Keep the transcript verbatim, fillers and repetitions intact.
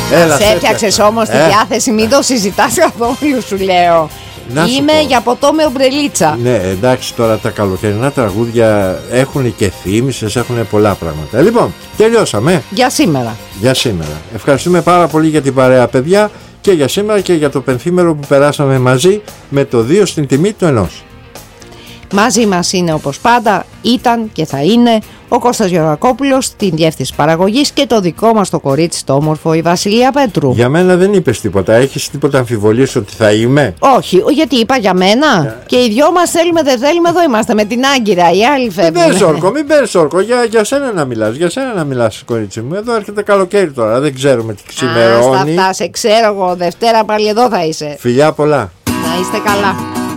Έλα, σε έφτιαξες όμως τη ε. διάθεση, μην το συζητάς καθόλου, σου λέω. Να σου Είμαι πω. για ποτό με ομπρελίτσα. Ναι, εντάξει, τώρα τα καλοκαιρινά τραγούδια έχουν και θύμησες, έχουν πολλά πράγματα. Λοιπόν, τελειώσαμε Για σήμερα. για σήμερα. Ευχαριστούμε πάρα πολύ για την παρέα, παιδιά, και για σήμερα και για το πενθήμερο που περάσαμε μαζί με το δύο στην τιμή του ενός. Μαζί μας είναι όπως πάντα, ήταν και θα είναι ο Κώστας Γεωργακόπουλος στην διεύθυνση παραγωγής και το δικό μας το κορίτσι το όμορφο, η Βασιλεία Πέτρου. Για μένα δεν είπες τίποτα. Έχεις τίποτα αμφιβολίες ότι θα είμαι? Όχι, γιατί είπα για μένα. Yeah. Και οι δυο μας θέλουμε, δεν θέλουμε, εδώ είμαστε με την Άγκυρα. Οι άλλοι Μην φεύγουν. παίρνεις όρκο, μην παίρνεις όρκο. Για, για σένα να μιλάς, για σένα να μιλάς, κορίτσι μου. Εδώ έρχεται καλοκαίρι τώρα, δεν ξέρουμε τι ξημερώνει. Άστα αυτά, σε ξέρω εγώ. Δευτέρα πάλι εδώ θα είσαι. Φιλιά πολλά. Να είστε καλά.